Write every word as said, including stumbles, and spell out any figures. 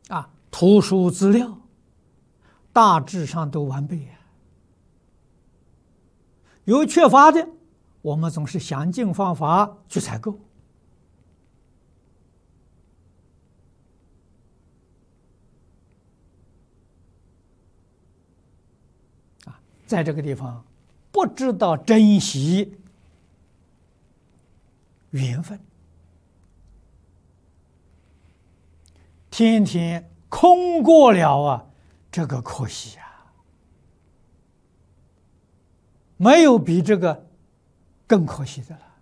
啊，图书资料大致上都完备啊。有缺乏的，我们总是想尽方法去采购。啊，在这个地方不知道珍惜缘分，天天空过了啊，这个可惜呀。没有比这个更可惜的了。